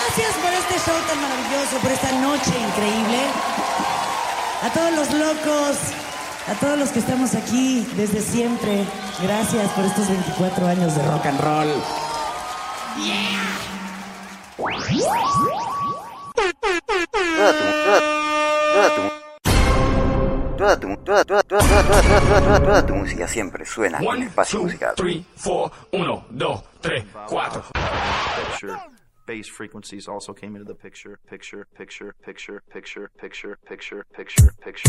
Gracias por este show tan maravilloso, por esta noche increíble. A todos los locos, a todos los que estamos aquí desde siempre, gracias por estos 24 años de rock and roll. Toda tu música siempre suena en el espacio musical. 3, 4, 1, 2, 3, 4. Bass frequencies also came into the picture.